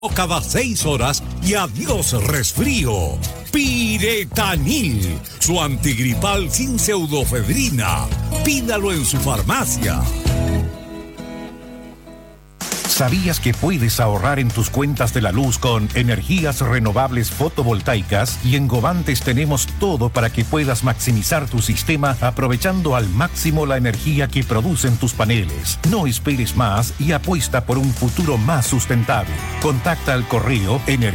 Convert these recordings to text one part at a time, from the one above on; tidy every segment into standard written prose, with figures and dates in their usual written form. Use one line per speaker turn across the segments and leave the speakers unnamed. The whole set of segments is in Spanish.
cada 6 horas y adiós resfrío. Piretanil, su antigripal sin pseudofedrina. Pídalo en su farmacia.
¿Sabías que puedes ahorrar en tus cuentas de la luz con energías renovables fotovoltaicas? Y en Govantes tenemos todo para que puedas maximizar tu sistema aprovechando al máximo la energía que producen tus paneles. No esperes más y apuesta por un futuro más sustentable. Contacta al correo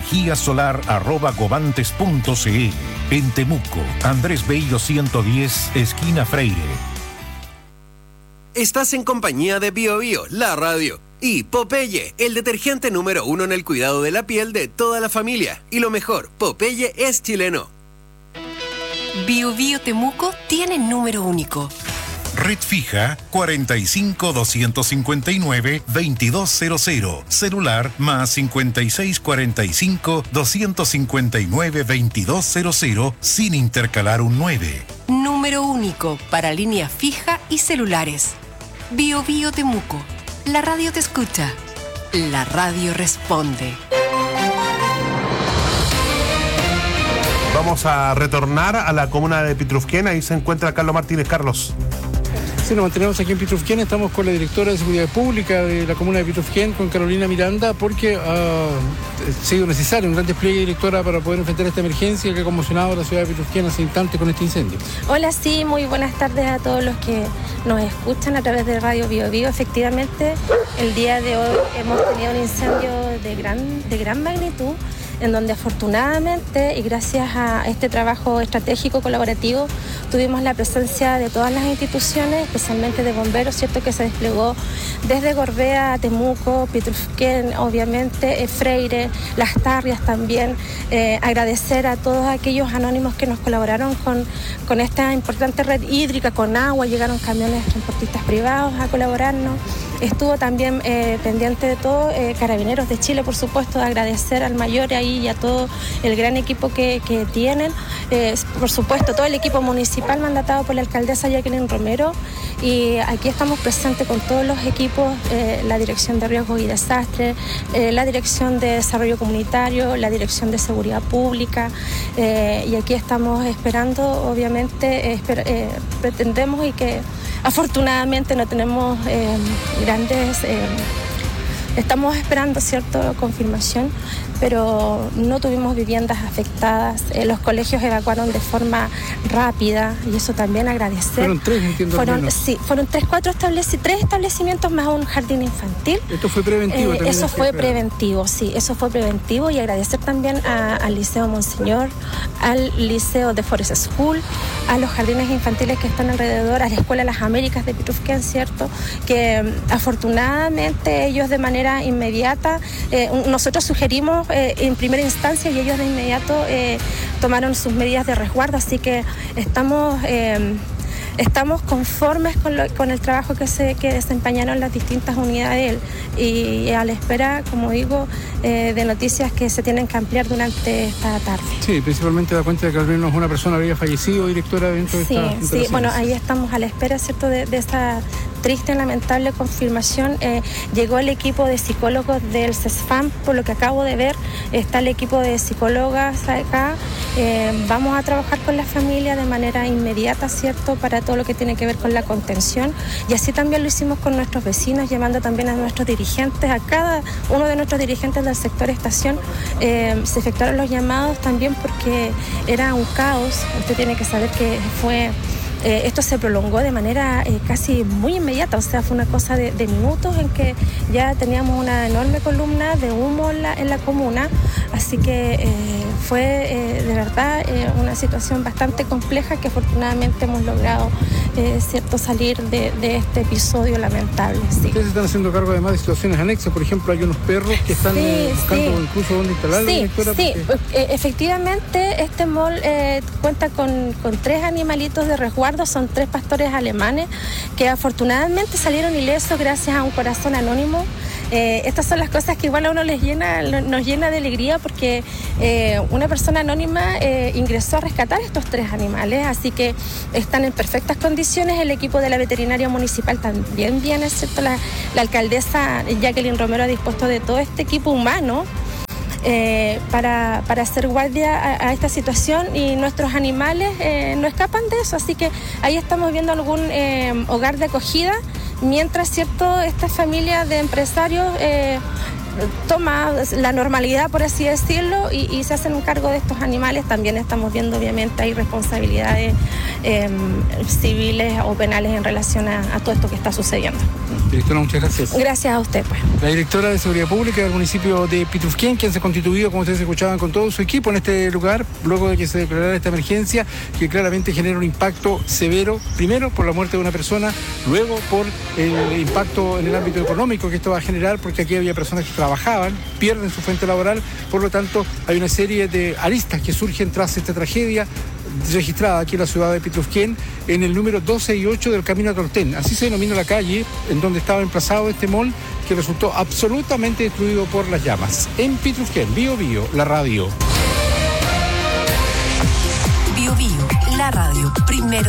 energiasolar@govantes.cl. En Temuco, Andrés Bello 110, esquina Freire.
Estás en compañía de Bio Bio, la radio. Y Popeye, el detergente número 1 en el cuidado de la piel de toda la familia. Y lo mejor, Popeye es chileno.
Bio Bio Temuco tiene número único.
Red fija 45 259 2200. Celular más 56 45 259 2200 sin intercalar un 9.
Número único para línea fija y celulares. Bio Bio Temuco. La radio te escucha. La radio responde.
Vamos a retornar a la comuna de Pitrufquén. Ahí se encuentra Carlos Martínez. Carlos.
Sí, nos mantenemos aquí en Pitrufquén. Estamos con la directora de Seguridad Pública de la comuna de Pitrufquén, con Carolina Miranda, porque ha sido necesario un gran despliegue, directora, para poder enfrentar esta emergencia que ha conmocionado a la ciudad de Pitrufquén hace instantes con este incendio.
Hola, sí, muy buenas tardes a todos los que nos escuchan a través de Radio Bio Bio. Efectivamente, el día de hoy hemos tenido un incendio de gran magnitud, en donde afortunadamente y gracias a este trabajo estratégico colaborativo tuvimos la presencia de todas las instituciones, especialmente de bomberos, ¿cierto?, que se desplegó desde Gorbea a Temuco, Pitrufquén, obviamente, Freire, Las Tarrias también. Agradecer a todos aquellos anónimos que nos colaboraron con esta importante red hídrica, con agua. Llegaron camiones transportistas privados a colaborarnos. Estuvo también pendiente de todo Carabineros de Chile, por supuesto, de agradecer al mayor ahí y a todo el gran equipo que tienen. Por supuesto, todo el equipo municipal mandatado por la alcaldesa Jacqueline Romero. Y aquí estamos presentes con todos los equipos, la Dirección de Riesgos y Desastres, la Dirección de Desarrollo Comunitario, la Dirección de Seguridad Pública. Y aquí estamos esperando, obviamente, pretendemos y que afortunadamente no tenemos grandes... Estamos esperando, ¿cierto?, confirmación, pero no tuvimos viviendas afectadas. Los colegios evacuaron de forma rápida y eso también agradecer.
Fueron 3, entiendo.
Sí, fueron 3 establecimientos más un jardín infantil.
Esto fue preventivo también.
Eso fue preventivo, sí, eso fue preventivo, y agradecer también al Liceo Monseñor, al Liceo de Forest School, a los jardines infantiles que están alrededor, a la Escuela Las Américas de Pitrufquén, ¿cierto?, que afortunadamente ellos de manera inmediata, nosotros sugerimos en primera instancia y ellos de inmediato tomaron sus medidas de resguardo, así que estamos conformes con el trabajo que desempeñaron las distintas unidades y a la espera, como digo, de noticias que se tienen que ampliar durante esta tarde.
Sí, principalmente da cuenta de que al menos una persona había fallecido, directora, dentro de esta instalación.
Sí, bueno, ahí estamos a la espera, ¿cierto?, de esta triste y lamentable confirmación. Llegó el equipo de psicólogos del CESFAM, por lo que acabo de ver, está el equipo de psicólogas acá. Vamos a trabajar con la familia de manera inmediata, ¿cierto?, para todo lo que tiene que ver con la contención, y así también lo hicimos con nuestros vecinos, llamando también a nuestros dirigentes, a cada uno de nuestros dirigentes del sector estación. Se efectuaron los llamados también porque era un caos. Usted tiene que saber que esto se prolongó de manera casi muy inmediata, o sea, fue una cosa de minutos en que ya teníamos una enorme columna de humo en la comuna, así que fue de verdad una situación bastante compleja que afortunadamente hemos logrado salir de este episodio lamentable. Sí.
Ustedes están haciendo cargo además de situaciones anexas, por ejemplo, hay unos perros que están buscando incluso dónde instalarlos.
Sí, efectivamente este mall cuenta con 3 animalitos de resguardo. Son 3 pastores alemanes que afortunadamente salieron ilesos gracias a un corazón anónimo. Estas son las cosas que igual a uno nos llena de alegría, porque una persona anónima ingresó a rescatar estos 3 animales, así que están en perfectas condiciones. El equipo de la veterinaria municipal también viene, ¿cierto? La alcaldesa Jacqueline Romero ha dispuesto de todo este equipo humano para hacer guardia a esta situación, y nuestros animales no escapan de eso, así que ahí estamos viendo algún hogar de acogida, mientras, ¿cierto?, esta familia de empresarios toma la normalidad, por así decirlo, y se hacen cargo de estos animales. También estamos viendo, obviamente, hay responsabilidades civiles o penales en relación a todo esto que está sucediendo.
Directora, muchas gracias.
Gracias a usted, pues.
La directora de Seguridad Pública del municipio de Pitrufquén, quien se ha constituido, como ustedes escuchaban, con todo su equipo en este lugar, luego de que se declarara esta emergencia, que claramente genera un impacto severo, primero por la muerte de una persona, luego por el impacto en el ámbito económico que esto va a generar, porque aquí había personas que trabajaban, pierden su fuente laboral, por lo tanto hay una serie de aristas que surgen tras esta tragedia registrada aquí en la ciudad de Pitrufquén, en el número 12 y 8 del Camino a Tortén. Así se denomina la calle en donde estaba emplazado este mall, que resultó absolutamente destruido por las llamas. En Pitrufquén, Bío Bío, la radio.
Bío Bío, la radio, primero.